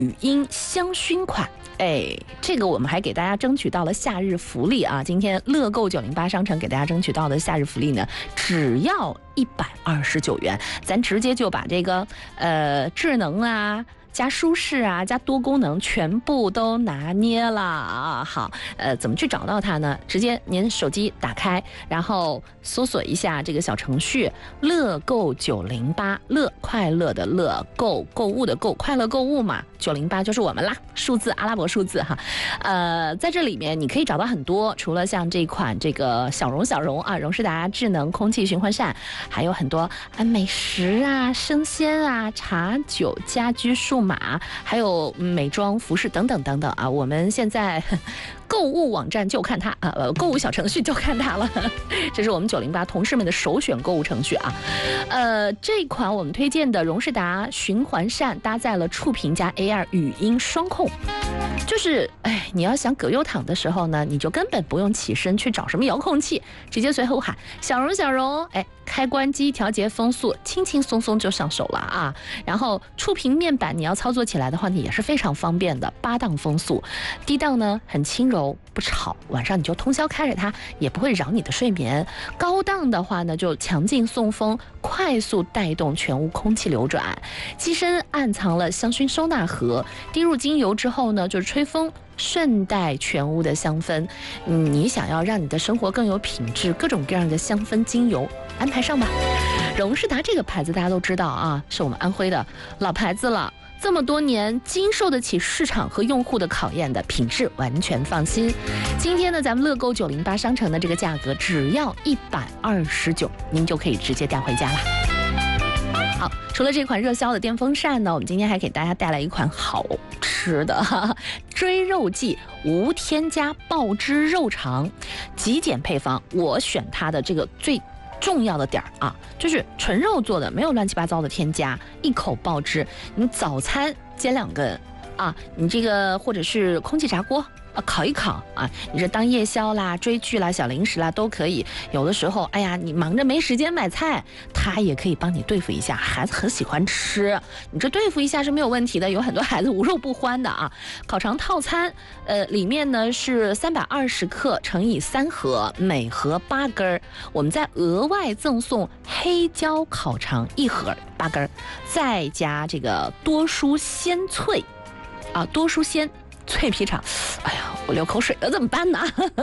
语音香薰款。哎，这个我们还给大家争取到了夏日福利啊！今天乐购908商城给大家争取到的夏日福利呢，只要129元，咱直接就把这个智能啊、加舒适啊、加多功能全部都拿捏了啊！好，怎么去找到它呢？直接您手机打开，然后搜索一下这个小程序“乐购908”，乐快乐的乐，购物的购，快乐购物嘛，908就是我们啦，数字阿拉伯数字哈。在这里面你可以找到很多，除了像这款这个小绒啊，荣仕达智能空气循环扇，还有很多美食啊、生鲜啊、茶酒、家居数码，还有美妆、服饰等等等等啊。我们现在购物网站就看它啊，购物小程序就看它了。这是我们908同事们的首选购物程序啊。这款我们推荐的荣仕达循环扇搭载了触屏加 AR 语音双控。就是你要想葛优躺的时候呢，你就根本不用起身去找什么遥控器，直接随后喊小荣，开关机调节风速，轻轻松松就上手了啊。然后触屏面板你要操作起来的话呢，也是非常方便的，8档风速，低档呢很轻柔不吵，晚上你就通宵开着它也不会扰你的睡眠。高档的话呢就强劲送风，快速带动全屋空气流转。机身暗藏了香薰收纳盒，滴入精油之后呢就是吹风，顺带全屋的香氛。你想要让你的生活更有品质，各种各样的香氛精油安排上吧。荣仕达这个牌子大家都知道啊，是我们安徽的老牌子了，这么多年经受得起市场和用户的考验的品质，完全放心。今天呢咱们乐购908商城的这个价格只要129，您就可以直接带回家了。好，除了这款热销的电风扇呢，我们今天还给大家带来一款好吃的追肉季无添加爆汁肉肠，极简配方。我选它的这个最重要的点啊，就是纯肉做的，没有乱七八糟的添加，一口爆汁。你早餐煎2根啊，你这个或者是空气炸锅烤一烤啊，你这当夜宵啦、追剧啦、小零食啦都可以。有的时候你忙着没时间买菜，它也可以帮你对付一下。孩子很喜欢吃，你这对付一下是没有问题的。有很多孩子无肉不欢的啊。烤肠套餐里面呢是320克乘以3盒，每盒8根，我们再额外赠送黑椒烤肠1盒8根，再加这个多蔬鲜脆啊，多蔬鲜脆皮肠，我流口水了，怎么办呢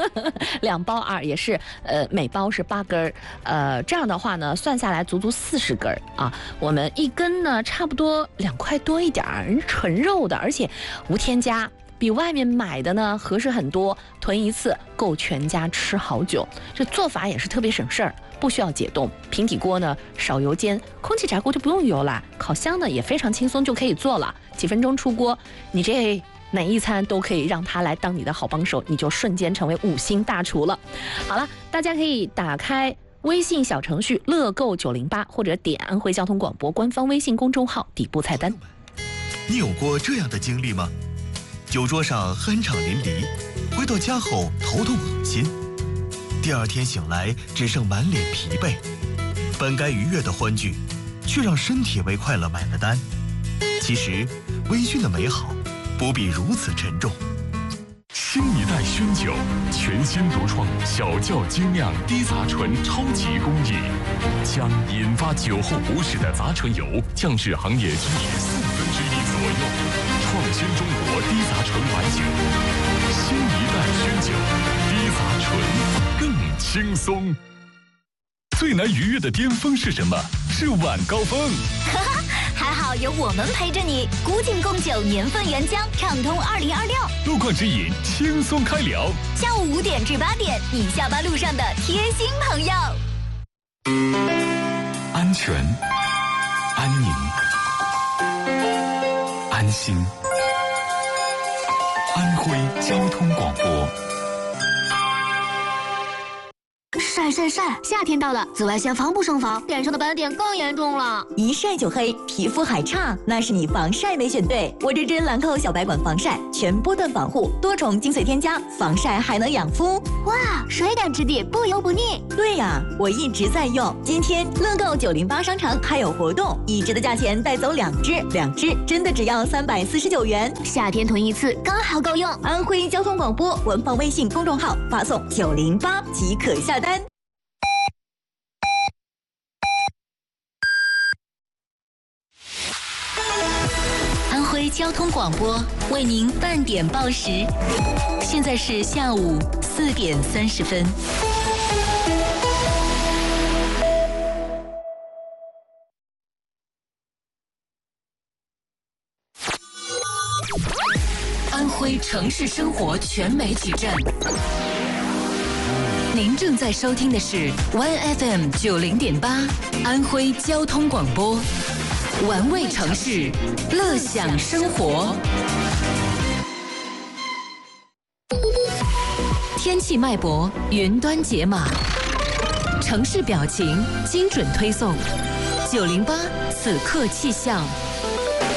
？2包2也是，每包是8根，这样的话呢，算下来足足40根啊。我们1根呢，差不多2块多一点，纯肉的，而且无添加，比外面买的呢合适很多，囤一次够全家吃好久。这做法也是特别省事儿，不需要解冻。平底锅呢少油煎，空气炸锅就不用油了，烤箱呢也非常轻松就可以做了，几分钟出锅，你这哪一餐都可以让他来当你的好帮手，你就瞬间成为5星大厨了。好了，大家可以打开微信小程序乐购908，或者点安徽交通广播官方微信公众号底部菜单。 你有过这样的经历吗？酒桌上酣畅淋漓，回到家后头痛恶心，第2天醒来只剩满脸疲惫，本该愉悦的欢聚，却让身体为快乐买了单。其实微醺的美好不必如此沉重。 新一代熏酒，全新独创小窖精酿低杂醇超级工艺，将引发酒后不适的杂醇油降至行业均值1/4左右，创新中国低杂醇白酒。新一代熏酒，低杂醇更轻松。最难逾越的巅峰是什么？是晚高峰。 还好有我们陪着你，古井贡酒年份原浆，畅通2026。 路况指引，轻松开聊。 下午5点至8点，你下班路上的贴心朋友。 安全、安宁、安心。安徽交通广播。 晒，夏天到了，紫外线防不胜防，脸上的斑点更严重了。 一晒就黑，皮肤还差，那是你防晒没选对。我这支兰蔻小白管防晒，全波段防护，多重精粹添加，防晒还能养肤。 哇，水感质地，不油不腻。 对呀，我一直在用。今天乐购908商城还有活动，1支的价钱带走2支，2支真的只要349元。 夏天囤一次刚好够用。 安徽交通广播官方微信公众号发送908即可下单。 安徽交通广播为您半点报时，现在是下午4点30分。安徽城市生活全媒体站，您正在收听的是 OneFM 90.8安徽交通广播，玩味城市，乐享生活。天气脉搏，云端解码，城市表情，精准推送。908此刻气象。